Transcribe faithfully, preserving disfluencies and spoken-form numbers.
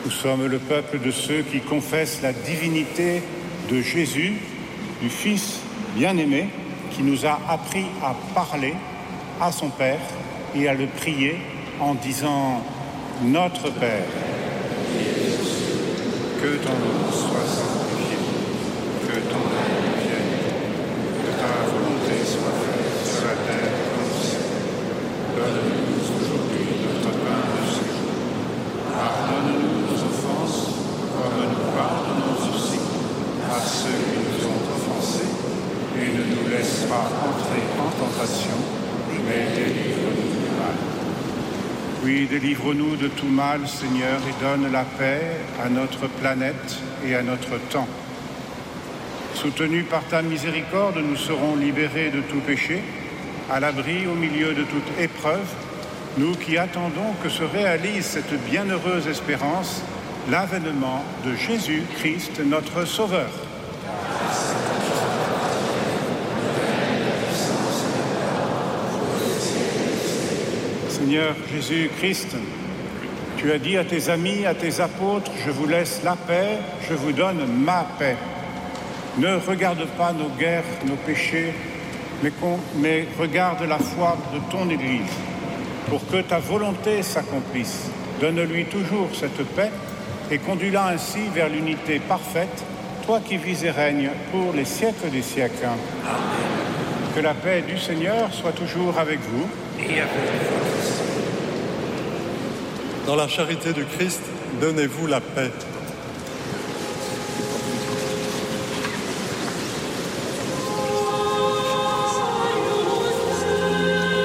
Nous sommes le peuple de ceux qui confessent la divinité de Jésus, du Fils bien-aimé, qui nous a appris à parler à son Père et à le prier en disant « Notre Père ». Que ton nom soit sanctifié, que ton règne vienne, que ta volonté soit faite sur la terre comme au ciel. Donne-nous aujourd'hui notre pain de ce jour. Pardonne-nous nos offenses, comme nous pardonnons aussi à ceux qui nous ont offensés, et ne nous laisse pas entrer en tentation, mais délivre-nous du mal. Oui, délivre-nous de tout mal, Seigneur, et donne la paix à notre planète et à notre temps. Soutenus par ta miséricorde, nous serons libérés de tout péché, à l'abri au milieu de toute épreuve, nous qui attendons que se réalise cette bienheureuse espérance, l'avènement de Jésus-Christ, notre Sauveur. Seigneur Jésus-Christ, tu as dit à tes amis, à tes apôtres, je vous laisse la paix, je vous donne ma paix. Ne regarde pas nos guerres, nos péchés, mais, mais regarde la foi de ton Église, pour que ta volonté s'accomplisse. Donne-lui toujours cette paix et conduis-la ainsi vers l'unité parfaite, toi qui vis et règnes pour les siècles des siècles. Amen. Que la paix du Seigneur soit toujours avec vous. Et avec vous. Dans la charité du Christ, donnez-vous la paix.